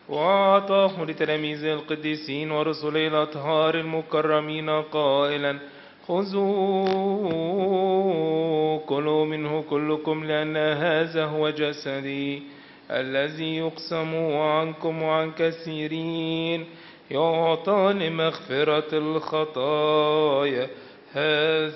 وأعطاه لتلاميذه القديسين ورسله الأطهار المكرمين قائلا: خذوا كلوا منه كلكم، لأن هذا هو جسدي الذي يقسم عنكم وعن كثيرين يعطى لمغفرة الخطايا. هذا